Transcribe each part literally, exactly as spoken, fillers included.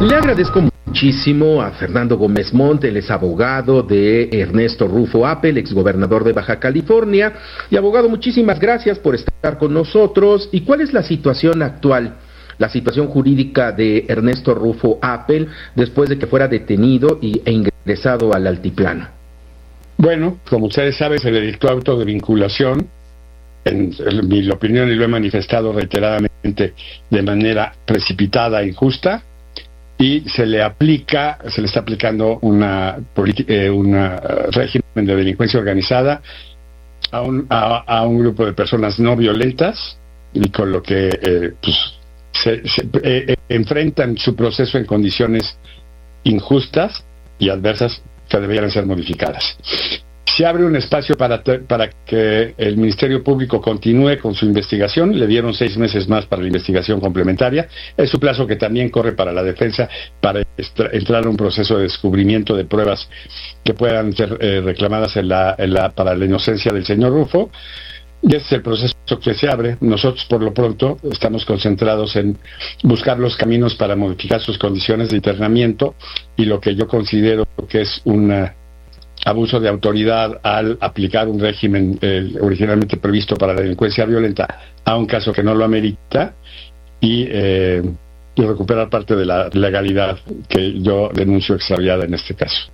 Le agradezco muchísimo a Fernando Gómez Montt, él es abogado de Ernesto Rufo Appel, exgobernador de Baja California. Y abogado, muchísimas gracias por estar con nosotros. ¿Y cuál es la situación actual, la situación jurídica de Ernesto Rufo Appel después de que fuera detenido y, e ingresado al altiplano? Bueno, como ustedes saben, se le dictó auto de vinculación. En, en mi opinión, y lo he manifestado reiteradamente, de manera precipitada e injusta, y se le aplica, se le está aplicando una eh, una régimen de delincuencia organizada a un a, a un grupo de personas no violentas, y con lo que eh, pues se, se eh, enfrentan su proceso en condiciones injustas y adversas que deberían ser modificadas. Se abre un espacio para, para que el Ministerio Público continúe con su investigación. Le dieron seis meses más para la investigación complementaria. Es un plazo que también corre para la defensa, para extra, entrar a un proceso de descubrimiento de pruebas que puedan ser eh, reclamadas en la, en la, para la inocencia del señor Rufo. Y ese es el proceso que se abre. Nosotros, por lo pronto, estamos concentrados en buscar los caminos para modificar sus condiciones de internamiento, y lo que yo considero que es una abuso de autoridad al aplicar un régimen eh, originalmente previsto para la delincuencia violenta a un caso que no lo amerita, y, eh, y recuperar parte de la legalidad que yo denuncio extraviada en este caso.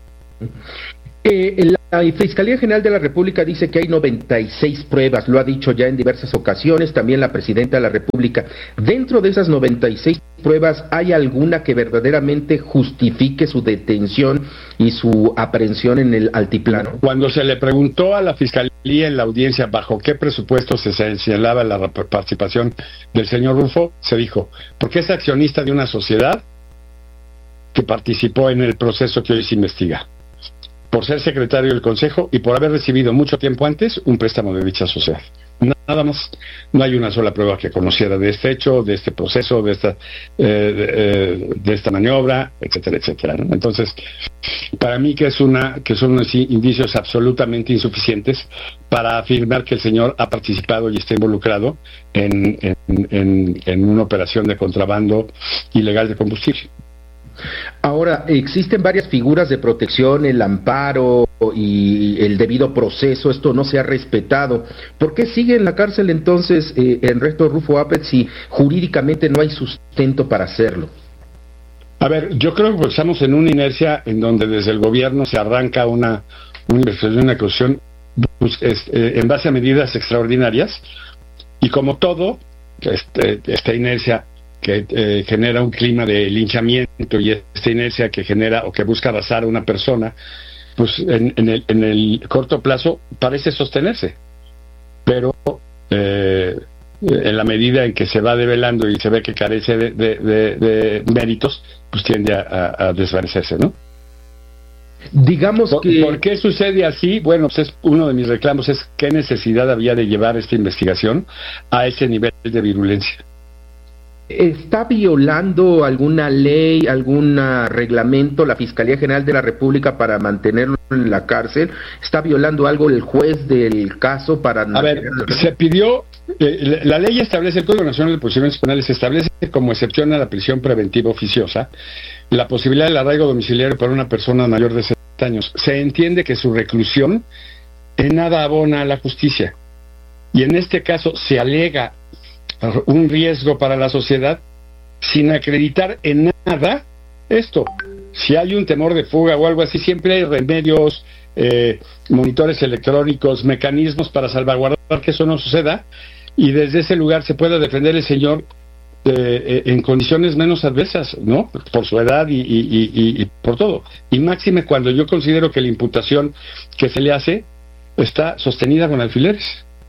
Eh, la Fiscalía General de la República dice que hay noventa y seis pruebas, lo ha dicho ya en diversas ocasiones, también la Presidenta de la República. Dentro de esas noventa y seis pruebas, ¿hay alguna que verdaderamente justifique su detención y su aprehensión en el altiplano? Cuando se le preguntó a la Fiscalía en la audiencia bajo qué presupuesto se señalaba la participación del señor Rufo, se dijo, porque es accionista de una sociedad que participó en el proceso que hoy se investiga, por ser secretario del Consejo y por haber recibido mucho tiempo antes un préstamo de dicha sociedad. Nada más. No hay una sola prueba que conociera de este hecho, de este proceso, de esta eh, de, eh, de esta maniobra, etcétera, etcétera, ¿no? Entonces, para mí que es una que son unos indicios absolutamente insuficientes para afirmar que el señor ha participado y está involucrado en, en, en, en una operación de contrabando ilegal de combustible. Ahora, existen varias figuras de protección, el amparo y el debido proceso, esto no se ha respetado. ¿Por qué sigue en la cárcel entonces eh, Ernesto Rufo Appel si jurídicamente no hay sustento para hacerlo? A ver, yo creo que estamos en una inercia en donde desde el gobierno se arranca una, una investigación, una acusación pues, este, en base a medidas extraordinarias, y como todo, este, esta inercia que eh, genera un clima de linchamiento, y esta inercia que genera o que busca arrasar a una persona, pues en, en, el, en el corto plazo parece sostenerse, pero eh, en la medida en que se va develando y se ve que carece de, de, de, de méritos, pues tiende a, a, a desvanecerse, ¿no? Digamos ¿Por, que... ¿Por qué sucede así? Bueno, pues es uno de mis reclamos es qué necesidad había de llevar esta investigación a ese nivel de virulencia. ¿Está violando alguna ley, algún reglamento la Fiscalía General de la República para mantenerlo en la cárcel? ¿Está violando algo el juez del caso para... A ver, se pidió, eh, la ley establece, el Código Nacional de Procedimientos Penales establece como excepción a la prisión preventiva oficiosa la posibilidad del arraigo domiciliario para una persona mayor de setenta años. Se entiende que su reclusión en nada abona a la justicia, y en este caso se alega un riesgo para la sociedad sin acreditar en nada esto. Si hay un temor de fuga o algo así, siempre hay remedios, eh, monitores electrónicos, mecanismos para salvaguardar que eso no suceda, y desde ese lugar se pueda defender el señor eh, en condiciones menos adversas, ¿no? Por su edad y, y, y, y por todo. Y máxime cuando yo considero que la imputación que se le hace está sostenida con alfileres.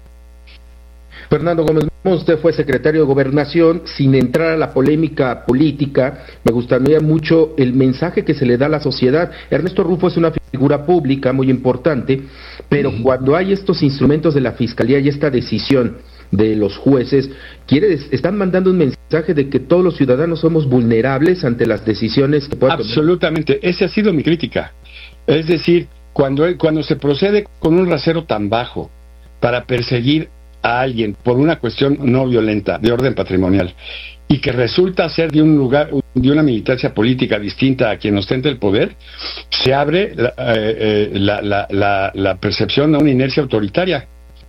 Fernando Gómez, usted fue secretario de Gobernación. Sin entrar a la polémica política, me gustaría mucho el mensaje que se le da a la sociedad. Ernesto Rufo es una figura pública muy importante, pero uh-huh. cuando hay estos instrumentos de la Fiscalía y esta decisión de los jueces, quiere, están mandando un mensaje de que todos los ciudadanos somos vulnerables ante las decisiones que puedan tomar. Absolutamente, esa ha sido mi crítica. Es decir, cuando, cuando se procede con un rasero tan bajo para perseguir a alguien por una cuestión no violenta de orden patrimonial, y que resulta ser de un lugar, de una militancia política distinta a quien ostenta el poder, se abre la, eh, la, la, la, la percepción a una inercia autoritaria,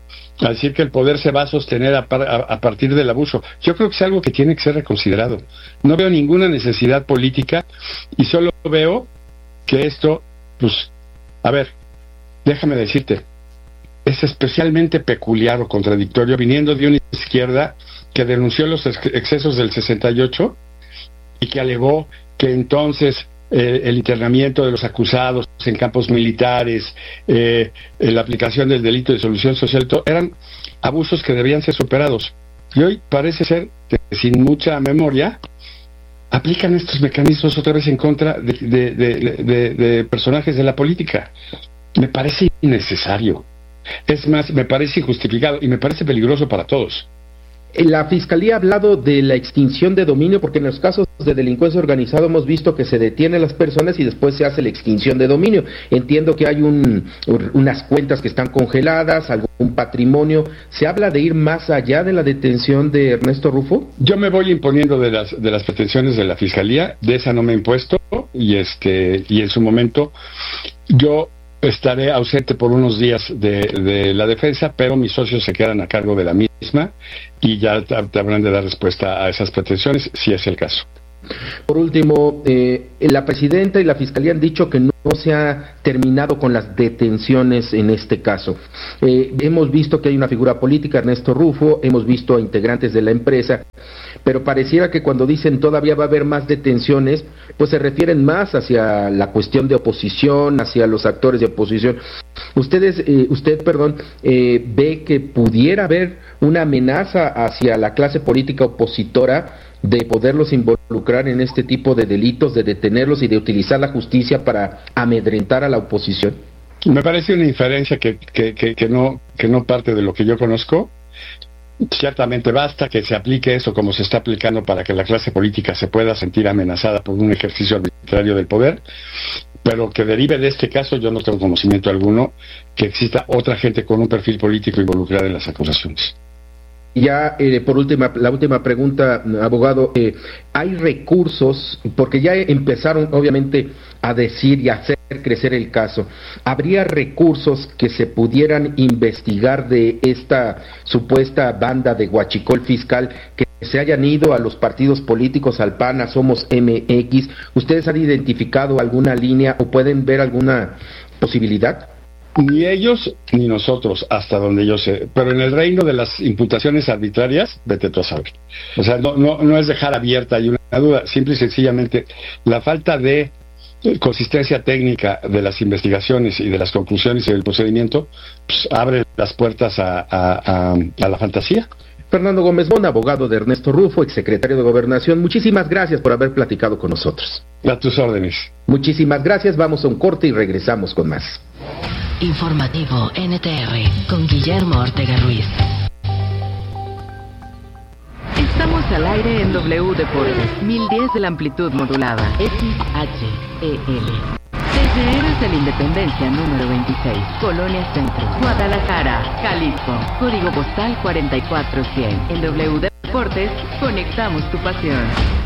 a decir que el poder se va a sostener a, par, a, a partir del abuso. Yo creo que es algo que tiene que ser reconsiderado. No veo ninguna necesidad política y solo veo que esto, pues, a ver, déjame decirte, es especialmente peculiar o contradictorio viniendo de una izquierda que denunció los excesos del sesenta y ocho y que alegó que entonces eh, el internamiento de los acusados en campos militares, eh, la aplicación del delito de disolución social, todo, eran abusos que debían ser superados. Y hoy parece ser que sin mucha memoria aplican estos mecanismos otra vez en contra de, de, de, de, de personajes de la política. Me parece innecesario. Es más, me parece injustificado y me parece peligroso para todos. La Fiscalía ha hablado de la extinción de dominio, porque en los casos de delincuencia organizada hemos visto que se detienen las personas y después se hace la extinción de dominio. Entiendo que hay un, unas cuentas que están congeladas, algún patrimonio. ¿Se habla de ir más allá de la detención de Ernesto Rufo? Yo me voy imponiendo de las de las pretensiones de la Fiscalía, de esa no me he impuesto, y este y en su momento yo estaré ausente por unos días de, de la defensa, pero mis socios se quedan a cargo de la misma y ya te, te habrán de dar respuesta a esas pretensiones, si es el caso. Por último, eh, la presidenta y la Fiscalía han dicho que no se ha terminado con las detenciones en este caso. Eh, hemos visto que hay una figura política, Ernesto Rufo, hemos visto a integrantes de la empresa, pero pareciera que cuando dicen todavía va a haber más detenciones, pues se refieren más hacia la cuestión de oposición, hacia los actores de oposición. Ustedes, eh, usted, perdón, eh, ve que pudiera haber una amenaza hacia la clase política opositora de poderlos involucrar en este tipo de delitos, de detenerlos y de utilizar la justicia para amedrentar a la oposición. Me parece una inferencia que, que, que, que no que no parte de lo que yo conozco. Ciertamente basta que se aplique eso como se está aplicando para que la clase política se pueda sentir amenazada por un ejercicio arbitrario del poder, pero que derive de este caso yo no tengo conocimiento alguno que exista otra gente con un perfil político involucrada en las acusaciones. Ya, eh, por última, la última pregunta, abogado, eh, ¿hay recursos? Porque ya empezaron, obviamente, a decir y a hacer crecer el caso. ¿Habría recursos que se pudieran investigar de esta supuesta banda de huachicol fiscal que se hayan ido a los partidos políticos, al P A N, a Somos M X? ¿Ustedes han identificado alguna línea o pueden ver alguna posibilidad? Ni ellos ni nosotros, hasta donde yo sé. Pero en el reino de las imputaciones arbitrarias, vete tú a saber. O sea, no, no, no es dejar abierta ahí una duda. Simple y sencillamente, la falta de consistencia técnica de las investigaciones y de las conclusiones y del procedimiento, pues abre las puertas a, a, a, a la fantasía. Fernando Gómez Bona, abogado de Ernesto Rufo, exsecretario de Gobernación, muchísimas gracias por haber platicado con nosotros. A tus órdenes. Muchísimas gracias, vamos a un corte y regresamos con más. Informativo N T R con Guillermo Ortega Ruiz. Estamos al aire en W Deportes, mil diez de la amplitud modulada, X H E L. Desde Héroes de la Independencia número veintiséis, Colonia Centro, Guadalajara, Jalisco. Código postal cuarenta y cuatro cien. En W Deportes, conectamos tu pasión.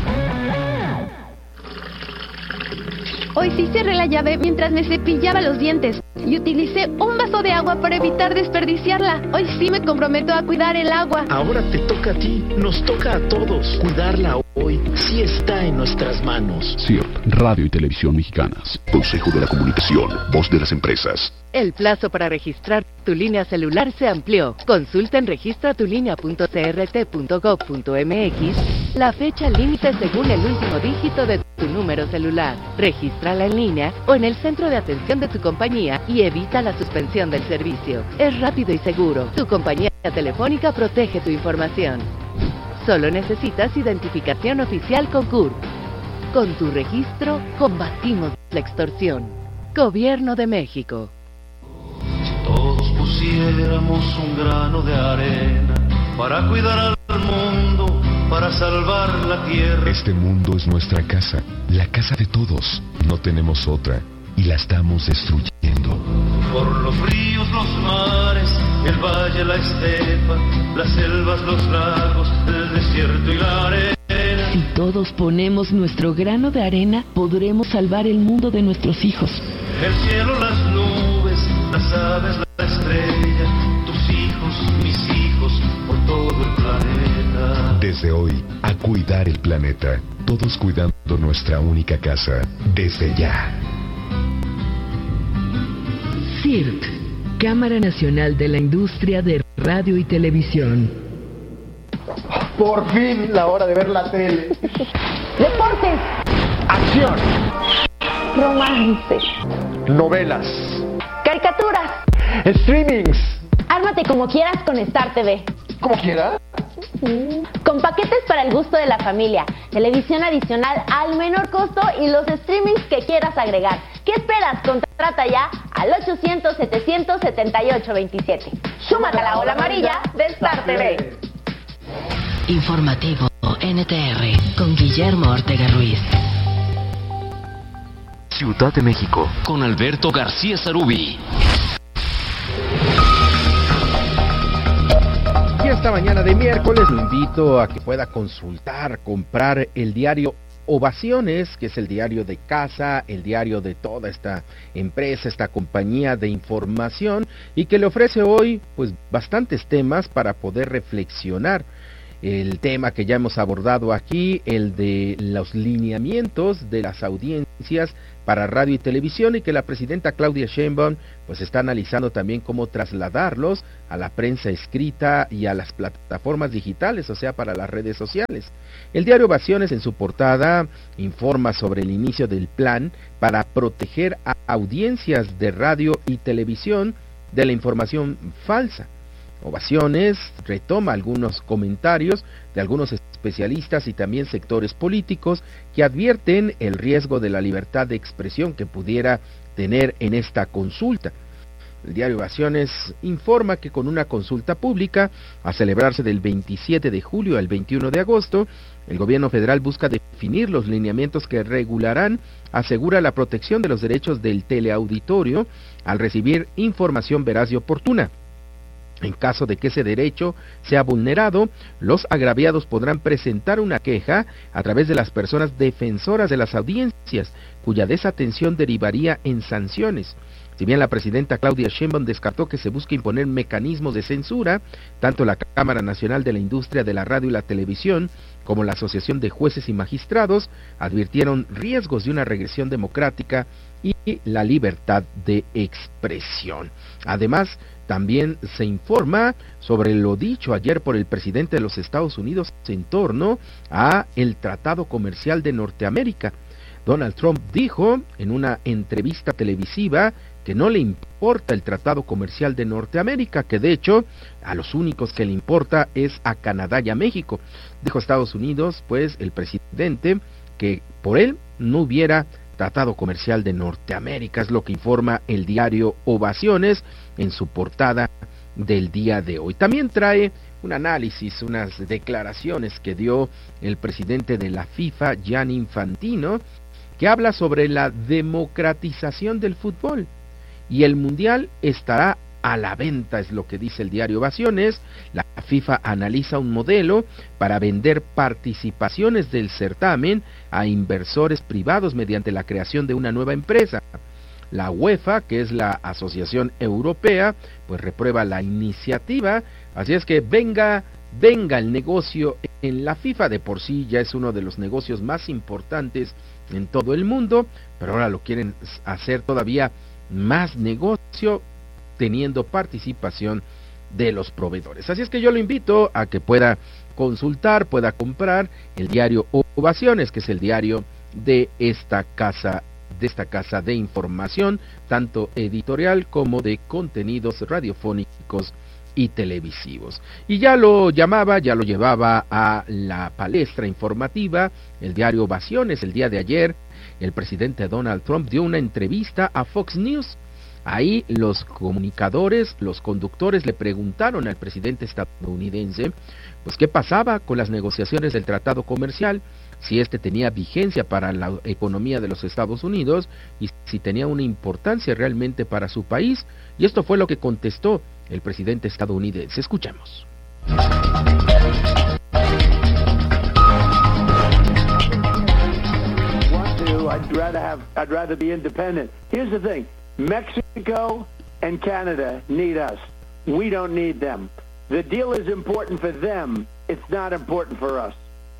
Hoy sí cerré la llave mientras me cepillaba los dientes y utilicé un vaso de agua para evitar desperdiciarla. Hoy sí me comprometo a cuidar el agua. Ahora te toca a ti, nos toca a todos. Cuidarla hoy sí está en nuestras manos. C I R T, Radio y Televisión Mexicanas. Consejo de la Comunicación, voz de las empresas. El plazo para registrar tu línea celular se amplió. Consulta en registra tu línea punto c r t punto gov punto m x la fecha límite según el último dígito de tu número celular. Regístrala en línea o en el centro de atención de tu compañía y evita la suspensión del servicio. Es rápido y seguro. Tu compañía telefónica protege tu información. Solo necesitas identificación oficial con C U R P. Con tu registro, combatimos la extorsión. Gobierno de México. Todos pusiéramos un grano de arena para cuidar al mundo, para salvar la tierra. Este mundo es nuestra casa, la casa de todos. No tenemos otra y la estamos destruyendo. Por los ríos, los mares, el valle, la estepa, las selvas, los lagos, el desierto y la arena. Si todos ponemos nuestro grano de arena, podremos salvar el mundo de nuestros hijos. El cielo, las nubes, las aves, la estrella, tus hijos, mis hijos, por todo el planeta. Desde hoy, a cuidar el planeta. Todos cuidando nuestra única casa. Desde ya. C I R T, Cámara Nacional de la Industria de Radio y Televisión. Por fin, la hora de ver la tele. Deportes. Acción. Romance. Novelas. Caricaturas. Streamings. Ármate como quieras con Star T V. ¿Como quieras? Con paquetes para el gusto de la familia, televisión adicional al menor costo y los streamings que quieras agregar. ¿Qué esperas? Contrata ya al ochocientos, setecientos setenta y ocho veintisiete. Súmate a la ola amarilla de Star T V. Informativo N T R con Guillermo Ortega Ruiz. Ciudad de México con Alberto García Sarubi. Y esta mañana de miércoles lo invito a que pueda consultar, comprar el diario Ovaciones, que es el diario de casa, el diario de toda esta empresa, esta compañía de información, y que le ofrece hoy pues bastantes temas para poder reflexionar. El tema que ya hemos abordado aquí, el de los lineamientos de las audiencias para radio y televisión, y que la presidenta Claudia Sheinbaum pues está analizando también cómo trasladarlos a la prensa escrita y a las plataformas digitales, o sea, para las redes sociales. El diario Ovaciones en su portada informa sobre el inicio del plan para proteger a audiencias de radio y televisión de la información falsa. Ovaciones retoma algunos comentarios de algunos especialistas y también sectores políticos que advierten el riesgo de la libertad de expresión que pudiera tener en esta consulta. El diario Ovaciones informa que con una consulta pública a celebrarse del veintisiete de julio al veintiuno de agosto, el gobierno federal busca definir los lineamientos que regularán, asegura la protección de los derechos del teleauditorio al recibir información veraz y oportuna. En caso de que ese derecho sea vulnerado, los agraviados podrán presentar una queja a través de las personas defensoras de las audiencias, cuya desatención derivaría en sanciones. Si bien la presidenta Claudia Sheinbaum descartó que se busque imponer mecanismos de censura, tanto la Cámara Nacional de la Industria de la Radio y la Televisión como la Asociación de Jueces y Magistrados advirtieron riesgos de una regresión democrática y la libertad de expresión. Además, también se informa sobre lo dicho ayer por el presidente de los Estados Unidos en torno a el Tratado Comercial de Norteamérica. Donald Trump dijo en una entrevista televisiva que no le importa el Tratado Comercial de Norteamérica, que de hecho a los únicos que le importa es a Canadá y a México. Dijo Estados Unidos, pues el presidente, que por él no hubiera Tratado Comercial de Norteamérica, es lo que informa el diario Ovaciones en su portada del día de hoy. También trae un análisis, unas declaraciones que dio el presidente de la FIFA, Gianni Infantino, que habla sobre la democratización del fútbol y el mundial estará a la venta, es lo que dice el diario Ovaciones. La FIFA analiza un modelo para vender participaciones del certamen a inversores privados mediante la creación de una nueva empresa. La UEFA, que es la Asociación Europea, pues reprueba la iniciativa, así es que venga, venga el negocio en la FIFA. De por sí ya es uno de los negocios más importantes en todo el mundo, pero ahora lo quieren hacer todavía más negocio, teniendo participación de los proveedores. Así es que yo lo invito a que pueda consultar, pueda comprar el diario Ovaciones, que es el diario de esta casa, de esta casa de información, tanto editorial como de contenidos radiofónicos y televisivos. Y ya lo llamaba, ya lo llevaba a la palestra informativa, el diario Ovaciones. El día de ayer, el presidente Donald Trump dio una entrevista a Fox News. Ahí los comunicadores, los conductores le preguntaron al presidente estadounidense, pues qué pasaba con las negociaciones del tratado comercial, si este tenía vigencia para la economía de los Estados Unidos y si tenía una importancia realmente para su país, y esto fue lo que contestó el presidente estadounidense. Escuchemos. I'd rather have, I'd rather be independent. Here's the thing, Mexico and Canada need us. We don't need them. The deal is important for them. It's not important for us.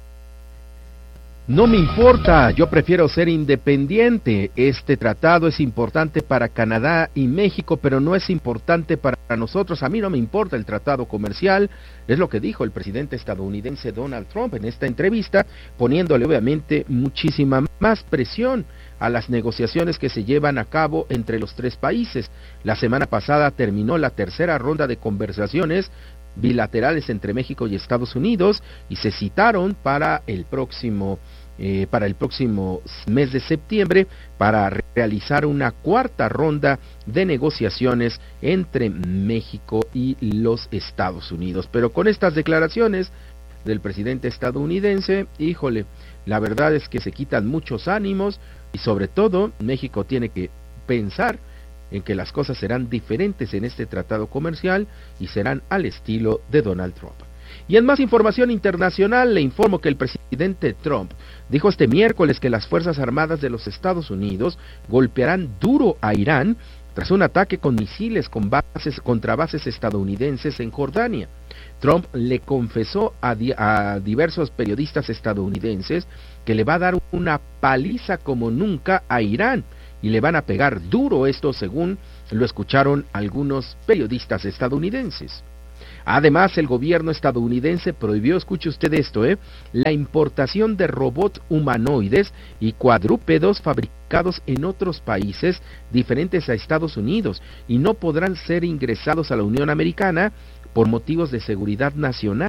No me importa, yo prefiero ser independiente. Este tratado es importante para Canadá y México, pero no es importante para nosotros. A mí no me importa el tratado comercial, es lo que dijo el presidente estadounidense Donald Trump en esta entrevista, poniéndole obviamente muchísima más presión a las negociaciones que se llevan a cabo entre los tres países. La semana pasada terminó la tercera ronda de conversaciones bilaterales entre México y Estados Unidos y se citaron para el próximo eh, para el próximo mes de septiembre para realizar una cuarta ronda de negociaciones entre México y los Estados Unidos. Pero con estas declaraciones del presidente estadounidense, híjole, la verdad es que se quitan muchos ánimos y sobre todo México tiene que pensar en que las cosas serán diferentes en este tratado comercial y serán al estilo de Donald Trump. Y en más información internacional le informo que el presidente Trump dijo este miércoles que las Fuerzas Armadas de los Estados Unidos golpearán duro a Irán tras un ataque con misiles con bases, contra bases estadounidenses en Jordania. Trump le confesó a, di a diversos periodistas estadounidenses que le va a dar una paliza como nunca a Irán y le van a pegar duro, esto según lo escucharon algunos periodistas estadounidenses. Además, el gobierno estadounidense prohibió, escuche usted esto, ¿eh? la importación de robots humanoides y cuadrúpedos fabricados en otros países diferentes a Estados Unidos y no podrán ser ingresados a la Unión Americana por motivos de seguridad nacional.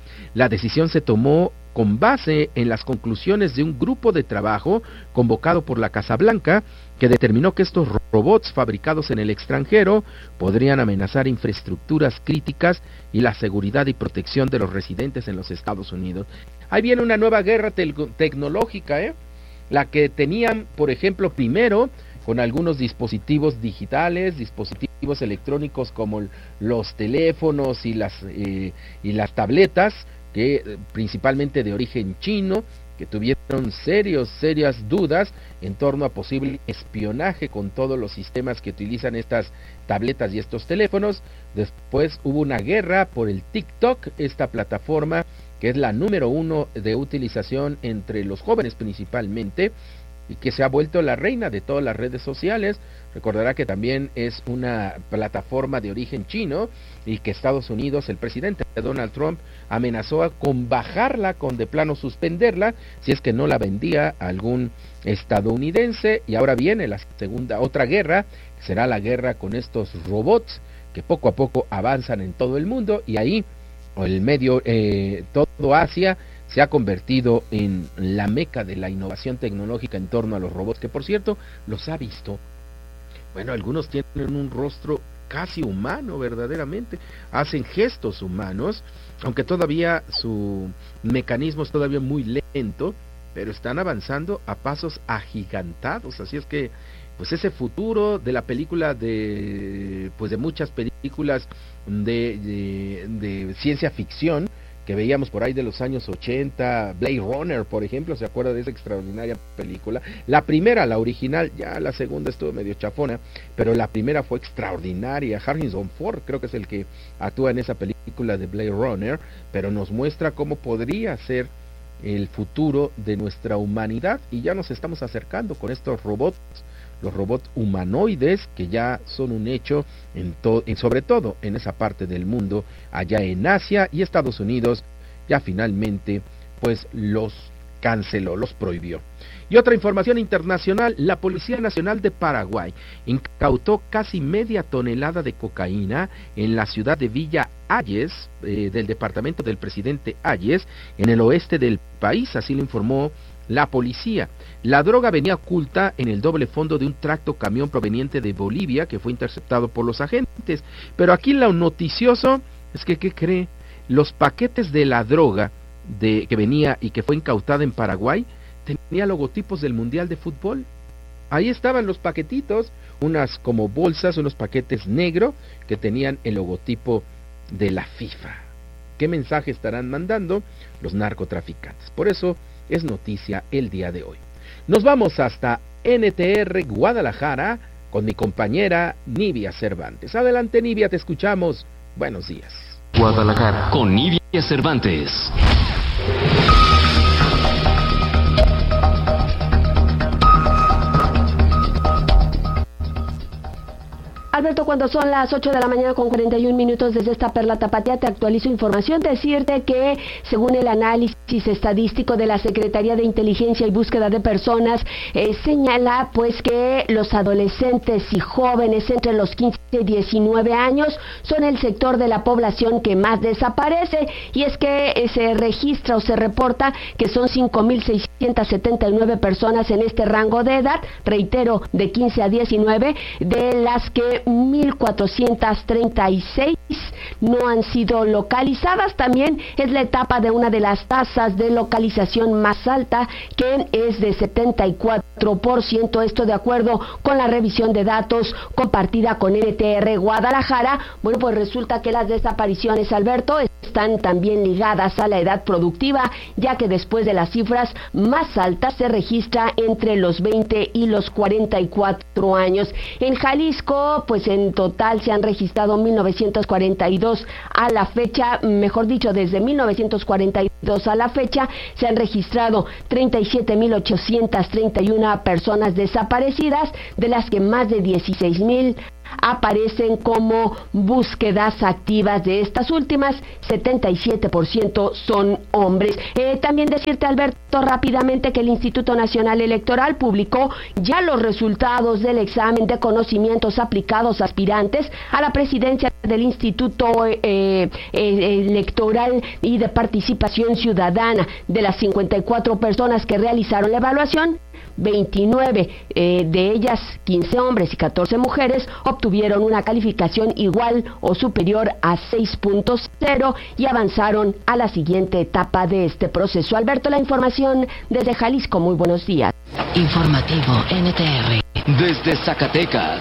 La decisión se tomó con base en las conclusiones de un grupo de trabajo convocado por la Casa Blanca, que determinó que estos robots fabricados en el extranjero podrían amenazar infraestructuras críticas y la seguridad y protección de los residentes en los Estados Unidos. Ahí viene una nueva guerra te tecnológica, ¿eh? La que tenían, por ejemplo, primero con algunos dispositivos digitales, dispositivos electrónicos como los teléfonos y las, eh, y las tabletas, que principalmente de origen chino, que tuvieron serios, serias dudas en torno a posible espionaje con todos los sistemas que utilizan estas tabletas y estos teléfonos. Después hubo una guerra por el TikTok, esta plataforma que es la número uno de utilización entre los jóvenes principalmente, y que se ha vuelto la reina de todas las redes sociales. Recordará que también es una plataforma de origen chino y que Estados Unidos, el presidente Donald Trump, amenazó con bajarla, con de plano suspenderla, si es que no la vendía a algún estadounidense. Y ahora viene la segunda, otra guerra, que será la guerra con estos robots que poco a poco avanzan en todo el mundo, y ahí el medio, eh, todo Asia se ha convertido en la meca de la innovación tecnológica en torno a los robots, que por cierto, los ha visto. Bueno, algunos tienen un rostro casi humano, verdaderamente, hacen gestos humanos, aunque todavía su mecanismo es todavía muy lento, pero están avanzando a pasos agigantados. Así es que, pues ese futuro de la película de, pues de muchas películas de, de, de ciencia ficción que veíamos por ahí de los años ochenta, Blade Runner, por ejemplo, ¿se acuerda de esa extraordinaria película? La primera, la original, ya la segunda estuvo medio chafona, pero la primera fue extraordinaria. Harrison Ford creo que es el que actúa en esa película de Blade Runner, pero nos muestra cómo podría ser el futuro de nuestra humanidad, y ya nos estamos acercando con estos robots, los robots humanoides, que ya son un hecho en to en, sobre todo en esa parte del mundo, allá en Asia, y Estados Unidos ya finalmente pues los canceló, los prohibió. Y otra información internacional, la Policía Nacional de Paraguay incautó casi media tonelada de cocaína en la ciudad de Villa Ayes, eh, del departamento del presidente Ayes, en el oeste del país, así lo informó la policía. La droga venía oculta en el doble fondo de un tracto camión proveniente de Bolivia, que fue interceptado por los agentes. Pero aquí lo noticioso es que, ¿qué cree? Los paquetes de la droga de, que venía y que fue incautada en Paraguay tenía logotipos del Mundial de Fútbol. Ahí estaban los paquetitos, unas como bolsas, unos paquetes negros que tenían el logotipo de la FIFA. ¿Qué mensaje estarán mandando los narcotraficantes? Por eso es noticia el día de hoy. Nos vamos hasta N T R Guadalajara con mi compañera Nivia Cervantes. Adelante, Nivia, te escuchamos. Buenos días. Guadalajara con Nivia Cervantes. Alberto, cuando son las ocho de la mañana con cuarenta y un minutos desde esta perla tapatía, te actualizo información. Decirte que, según el análisis estadístico de la Secretaría de Inteligencia y Búsqueda de Personas, eh, señala pues que los adolescentes y jóvenes entre los quince y diecinueve años son el sector de la población que más desaparece, y es que eh, se registra o se reporta que son cinco mil seiscientas setenta y nueve personas en este rango de edad, reitero, de quince a diecinueve, de las que mil cuatrocientas treinta y seis no han sido localizadas. También es la etapa de una de las tasas de localización más alta, que es de setenta y cuatro por ciento, esto de acuerdo con la revisión de datos compartida con N T R Guadalajara. Bueno, pues resulta que las desapariciones, Alberto, están también ligadas a la edad productiva, ya que después de las cifras más altas se registra entre los veinte y los cuarenta y cuatro años. En Jalisco, pues en total se han registrado mil novecientos cuarenta y dos a la fecha, mejor dicho, desde mil novecientos cuarenta y dos a la fecha, se han registrado treinta y siete mil ochocientas treinta y una personas desaparecidas, de las que más de dieciséis mil aparecen como búsquedas activas. De estas últimas, setenta y siete por ciento son hombres. Eh, también decirte, Alberto, rápidamente que el Instituto Nacional Electoral publicó ya los resultados del examen de conocimientos aplicados a aspirantes a la presidencia del Instituto eh, eh, Electoral y de Participación Ciudadana. De las cincuenta y cuatro personas que realizaron la evaluación, veintinueve eh, de ellas, quince hombres y catorce mujeres, obtuvieron una calificación igual o superior a seis punto cero y avanzaron a la siguiente etapa de este proceso. Alberto, la información desde Jalisco. Muy buenos días. Informativo N T R desde Zacatecas.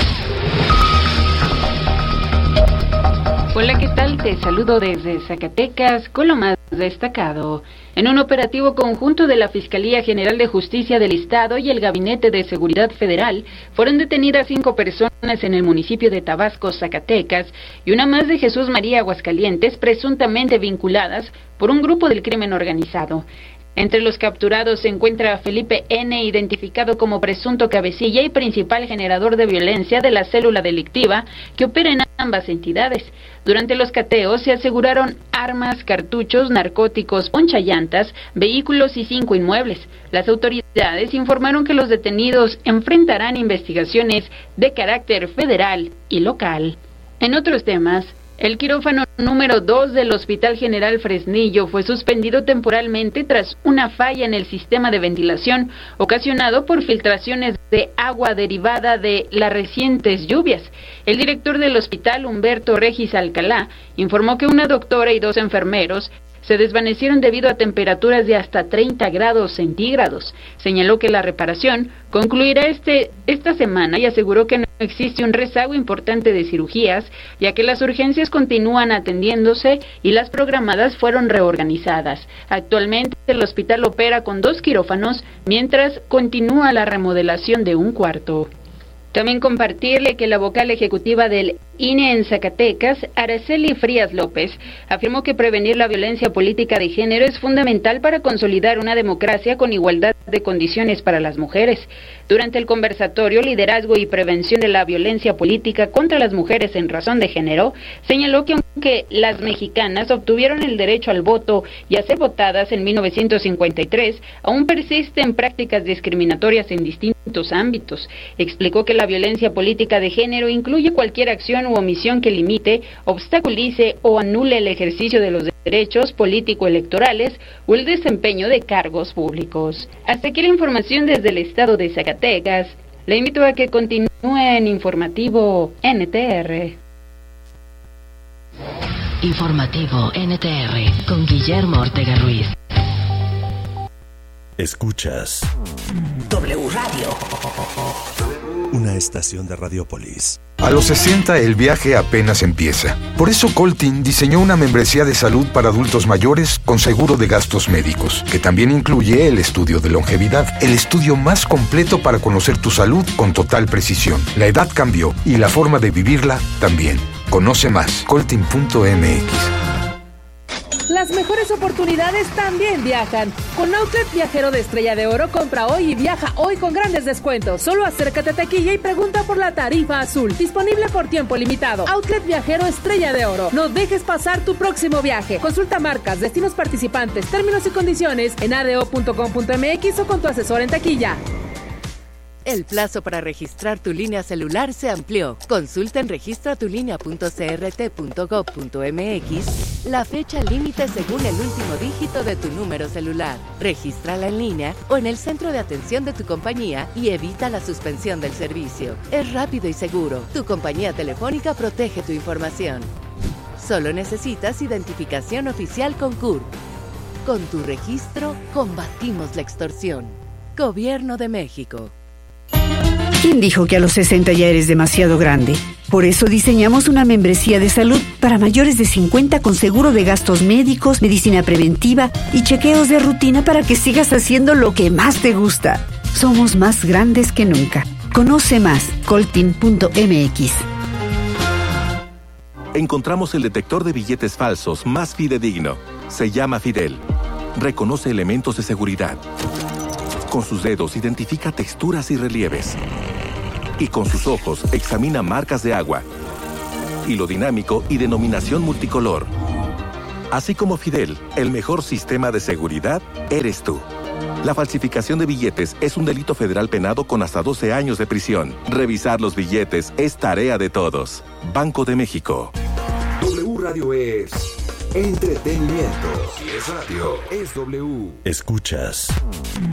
Hola, ¿qué tal? Te saludo desde Zacatecas con lo más destacado. En un operativo conjunto de la Fiscalía General de Justicia del Estado y el Gabinete de Seguridad Federal, fueron detenidas cinco personas en el municipio de Tabasco, Zacatecas, y una más de Jesús María, Aguascalientes, presuntamente vinculadas por un grupo del crimen organizado. Entre los capturados se encuentra Felipe N., identificado como presunto cabecilla y principal generador de violencia de la célula delictiva que opera en ambas entidades. Durante los cateos se aseguraron armas, cartuchos, narcóticos, ponchallantas, vehículos y cinco inmuebles. Las autoridades informaron que los detenidos enfrentarán investigaciones de carácter federal y local. En otros temas, el quirófano número dos del Hospital General Fresnillo fue suspendido temporalmente tras una falla en el sistema de ventilación ocasionado por filtraciones de agua derivada de las recientes lluvias. El director del hospital, Humberto Regis Alcalá, informó que una doctora y dos enfermeros se desvanecieron debido a temperaturas de hasta treinta grados centígrados. Señaló que la reparación concluirá este, esta semana y aseguró que no existe un rezago importante de cirugías, ya que las urgencias continúan atendiéndose y las programadas fueron reorganizadas. Actualmente el hospital opera con dos quirófanos, mientras continúa la remodelación de un cuarto. También compartirle que la vocal ejecutiva del I N E en Zacatecas, Araceli Frías López, afirmó que prevenir la violencia política de género es fundamental para consolidar una democracia con igualdad de condiciones para las mujeres. Durante el conversatorio Liderazgo y Prevención de la Violencia Política contra las Mujeres en Razón de Género, señaló que aunque las mexicanas obtuvieron el derecho al voto y a ser votadas en mil novecientos cincuenta y tres, aún persisten prácticas discriminatorias en distintos ámbitos. Explicó que la violencia política de género incluye cualquier acción u omisión que limite, obstaculice o anule el ejercicio de los derechos político-electorales o el desempeño de cargos públicos. Hasta aquí la información desde el estado de Zacatecas. Le invito a que continúe en Informativo N T R. Informativo N T R con Guillermo Ortega Ruiz. Escuchas W Radio. una estación de Radiopolis. A los sesenta el viaje apenas empieza. Por eso Coltin diseñó una membresía de salud para adultos mayores con seguro de gastos médicos, que también incluye el estudio de longevidad, el estudio más completo para conocer tu salud con total precisión. La edad cambió y la forma de vivirla también. Conoce más, coltin punto m x. Las mejores oportunidades también viajan. Con Outlet Viajero de Estrella de Oro, compra hoy y viaja hoy con grandes descuentos. Solo acércate a taquilla y pregunta por la tarifa azul. Disponible por tiempo limitado. Outlet Viajero Estrella de Oro. No dejes pasar tu próximo viaje. Consulta marcas, destinos participantes, términos y condiciones en a d o punto com punto m x o con tu asesor en taquilla. El plazo para registrar tu línea celular se amplió. Consulta en registra tu línea punto c r t punto gov punto m x la fecha límite según el último dígito de tu número celular. Regístrala en línea o en el centro de atención de tu compañía y evita la suspensión del servicio. Es rápido y seguro. Tu compañía telefónica protege tu información. Solo necesitas identificación oficial con C U R P. Con tu registro, combatimos la extorsión. Gobierno de México. ¿Quién dijo que a los sesenta ya eres demasiado grande? Por eso diseñamos una membresía de salud para mayores de cincuenta con seguro de gastos médicos, medicina preventiva y chequeos de rutina para que sigas haciendo lo que más te gusta. Somos más grandes que nunca. Conoce más, coltin punto m x. Encontramos el detector de billetes falsos más fidedigno. Se llama Fidel. Reconoce elementos de seguridad. Con sus dedos identifica texturas y relieves. Y con sus ojos examina marcas de agua. Hilo dinámico y denominación multicolor. Así como Fidel, el mejor sistema de seguridad eres tú. La falsificación de billetes es un delito federal penado con hasta doce años de prisión. Revisar los billetes es tarea de todos. Banco de México. W Radio es entretenimiento. Si es radio, es W. Escuchas